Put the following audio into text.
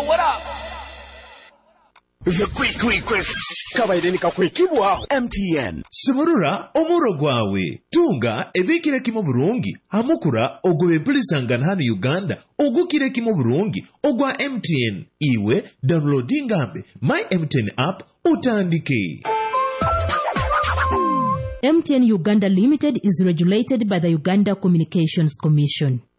what up? Kabayirenika kwekibwaho MTN Simurura omuro gwawe tunga ebikire kimo burungi hamukura ogobe pulisangana hano Uganda ogukire kimo burungi ogwa MTN iwe downloadinga my MTN app utandike. MTN Uganda Limited is regulated by the Uganda Communications Commission.